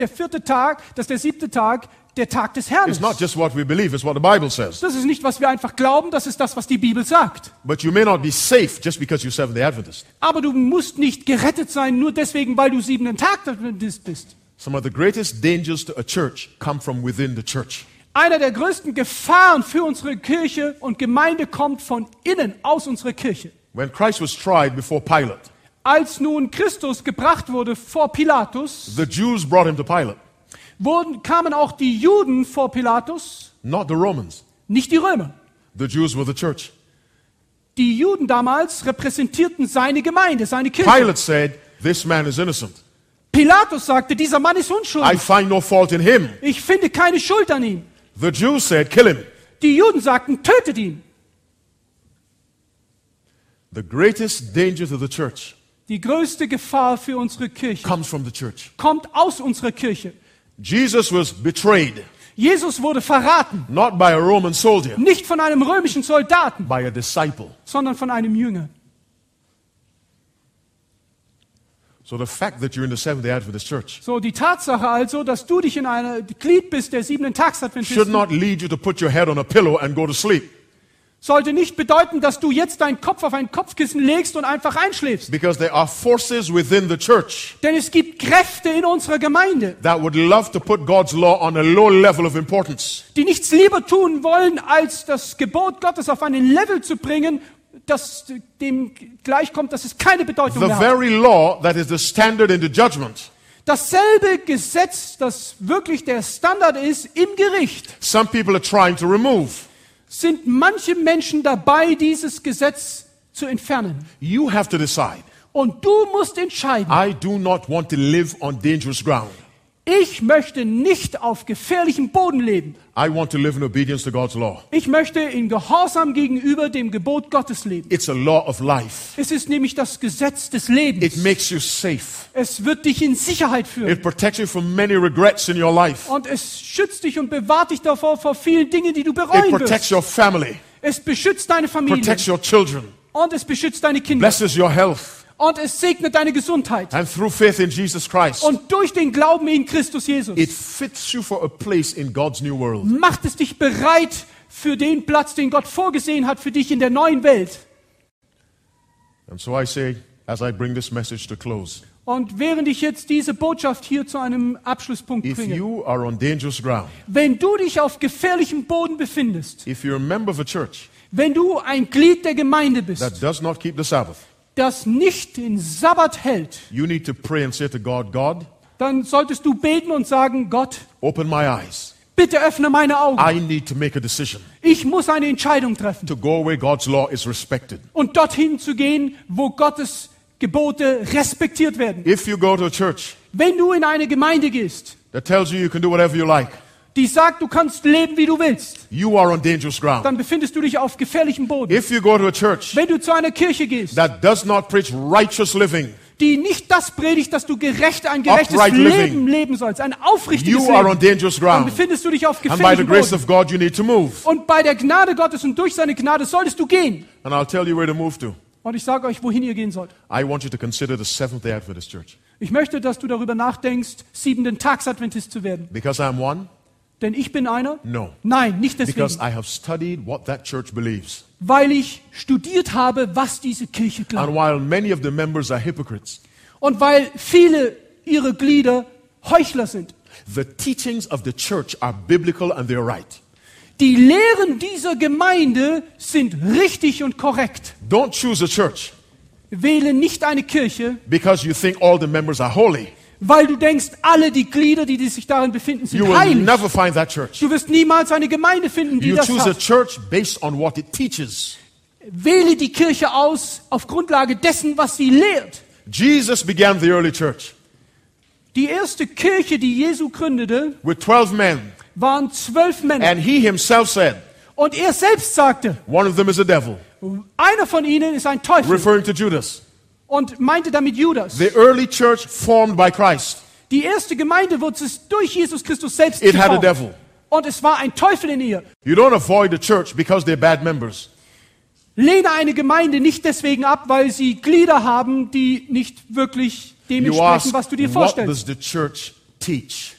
der 4. Tag, dass der 7. Tag der Tag des Herrn It's ist. not just what we believe, it's what the Bible says. Das ist nicht, was wir einfach glauben, das ist das, was die Bibel sagt. But you may not be safe just because you're Seventh-day Adventist. Aber du musst nicht gerettet sein, nur deswegen, weil du 7. Tag Adventist bist. Some of the greatest dangers to a church come from within the church. Einer der größten Gefahren für unsere Kirche und Gemeinde kommt von innen, aus unserer Kirche. When Christ was tried before Pilate, Als nun Christus gebracht wurde vor Pilatus, the Jews brought him to Pilate, kamen auch die Juden vor Pilatus, not the Romans. nicht die Römer. The Jews were the church. Die Juden damals repräsentierten seine Gemeinde, seine Kirche. Pilate said, this man is innocent. Pilatus sagte, dieser Mann ist I unschuldig. find no fault in him. Ich finde keine Schuld an ihm. The Jews said, kill him. Die Juden sagten, tötet ihn. The greatest danger to the church Die größte Gefahr für unsere Kirche comes from the church. kommt aus unserer Kirche. Jesus was betrayed, Jesus wurde verraten, not by a Roman soldier, nicht von einem römischen Soldaten, by a disciple. sondern von einem Jünger. So the fact that you're in the Seventh-day Adventist church So, die Tatsache also, dass du dich in einer Glied bist der 7. should Tagsadventisten, not lead you to put your head on a pillow and go to sleep. sollte nicht bedeuten, dass du jetzt deinen Kopf auf ein Kopfkissen legst und einfach einschläfst. Because there are forces within the church Denn es gibt Kräfte in unserer Gemeinde, that would love to put God's law on a low level of importance. die nichts lieber tun wollen, als das Gebot Gottes auf einen Level zu bringen, das dem gleichkommt, dass es keine Bedeutung The mehr hat. very law that is the standard in the judgment. Dasselbe Gesetz, das wirklich der Standard ist im Gericht, Some people are trying to remove. sind manche Menschen dabei, dieses Gesetz zu entfernen. You have to decide. Und du musst entscheiden, I do not want to live on dangerous ground. ich möchte nicht auf gefährlichem Boden leben. I want to live in obedience to God's law. Ich möchte in Gehorsam gegenüber dem Gebot Gottes leben. It's a law of life. Es ist nämlich das Gesetz des It Lebens. makes you safe. Es wird dich in Sicherheit führen. It protects you from many regrets in your life. Und es schützt dich und bewahrt dich davor vor vielen Dingen, die du It bereuen protects wirst. your family, Es beschützt deine Familie. protects your children, Und es beschützt deine Kinder. blesses your health. Und es segnet deine Gesundheit. And through faith in Jesus Christ, Und durch den Glauben in Christus Jesus it fits you for a place in God's new world. macht es dich bereit für den Platz, den Gott vorgesehen hat für dich in der neuen Welt. And so I say, as I bring this message to close, Und während ich jetzt diese Botschaft hier zu einem Abschlusspunkt if bringe, you are on dangerous ground, wenn du dich auf gefährlichem Boden befindest, if you're a member of a church wenn du ein Glied der Gemeinde bist, that does not keep the Sabbath, das nicht den Sabbat hält, you need to pray and say to God, God, dann solltest du beten und sagen, Gott, open my eyes. bitte öffne meine Augen. I need to make a decision Ich muss eine Entscheidung treffen to go where God's law is respected. und dorthin zu gehen, wo Gottes Gebote respektiert werden. If you go to a church Wenn du in eine Gemeinde gehst, that tells you can do whatever you like, die sagt, du kannst leben, wie du willst, you are on dangerous ground. dann befindest du dich auf gefährlichem Boden. If you go to a church Wenn du zu einer Kirche gehst, that does not preach righteous living, die nicht das predigt, dass du ein gerechtes Upright Leben living. leben sollst, ein aufrichtiges you are on Leben, dangerous dann ground. befindest du dich auf And by the gefährlichem grace Boden. of God, you need to move. Und bei der Gnade Gottes und durch seine Gnade solltest du gehen. And I'll tell you where to move to. Und ich sage euch, wohin ihr gehen sollt. I want you to consider the Seventh-day Adventist Church. Ich möchte, dass du darüber nachdenkst, 7. Tagsadventist zu werden. Because I'm one? Denn ich bin einer? No. Nein, nicht Because deswegen. I have studied what that church believes. Weil ich studiert habe, was diese Kirche And glaubt. while many of the members are hypocrites, Und weil viele ihrer Glieder Heuchler sind. the teachings of the church are biblical and they're right. Die Lehren dieser Gemeinde sind richtig und korrekt. Don't choose a church Wähle nicht eine Kirche, because you think all the members are holy. weil du denkst, alle die Glieder, die sich darin befinden, You sind will heilig. never find that church. Du wirst niemals eine Gemeinde finden, die You das choose a hat. church based on what it teaches. Wähle die Kirche aus auf Grundlage dessen, was sie lehrt. Jesus began the early church Die erste Kirche, die Jesu gründete, with 12 men. waren 12 Männer. And he himself said, Und er selbst sagte, one of them is a devil, einer von ihnen ist ein Teufel. referring to Judas. Und meinte damit Judas. The early church formed by Christ, Die erste Gemeinde wurde es durch Jesus Christus selbst it had a geformt. devil. Und es war ein Teufel in ihr. You don't avoid the church because they're bad members. Lehne eine Gemeinde nicht deswegen ab, weil sie Glieder haben, die nicht wirklich dem You entsprechen, ask, was du dir what vorstellst. does the church teach.